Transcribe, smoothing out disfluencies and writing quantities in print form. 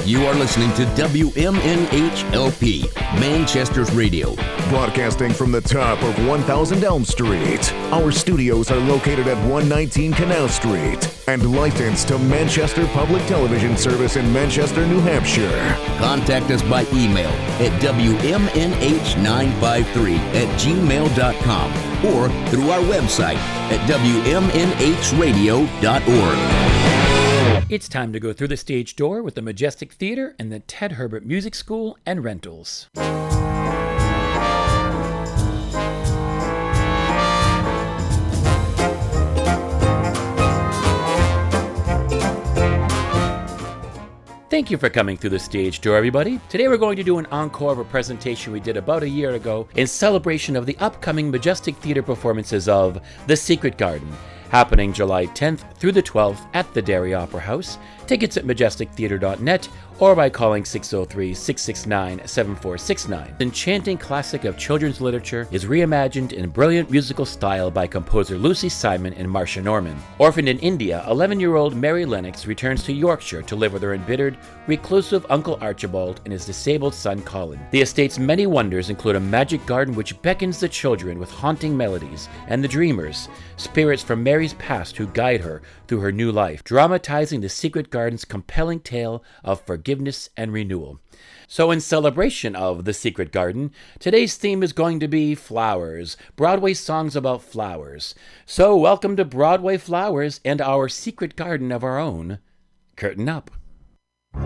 You are listening to WMNHLP, Manchester's radio. Broadcasting from the top of 1000 Elm Street. Our studios are located at 119 Canal Street and licensed to Manchester Public Television Service in Manchester, New Hampshire. Contact us by email at WMNH953@gmail.com or through our website at WMNHradio.org. It's time to go through the stage door with the Majestic Theater and the Ted Herbert Music School and Rentals. Thank you for coming through the stage door, everybody. Today we're going to do an encore of a presentation we did about a year ago in celebration of the upcoming Majestic Theater performances of The Secret Garden, happening July 10th through the 12th at the Derry Opera House. Tickets at majestictheater.net or by calling 603-669-7469. The enchanting classic of children's literature is reimagined in brilliant musical style by composer Lucy Simon and Marcia Norman. Orphaned in India, 11-year-old Mary Lennox returns to Yorkshire to live with her embittered, reclusive Uncle Archibald and his disabled son Colin. The estate's many wonders include a magic garden which beckons the children with haunting melodies, and the dreamers, spirits from Mary's past who guide her through her new life, dramatizing the Secret Garden's compelling tale of forgiveness and renewal. So in celebration of The Secret Garden, today's theme is going to be flowers, Broadway songs about flowers. So welcome to Broadway Flowers and our secret garden of our own. Curtain up.